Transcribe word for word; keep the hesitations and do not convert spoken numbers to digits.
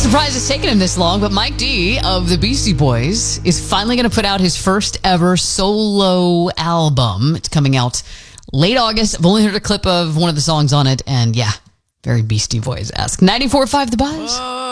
surprised it's taken him this long, but Mike D of the Beastie Boys is finally going to put out his first ever solo album. It's coming out late August. I've only heard a clip of one of the songs on it, and yeah, very Beastie Boys-esque. ninety-four point five The Buzz.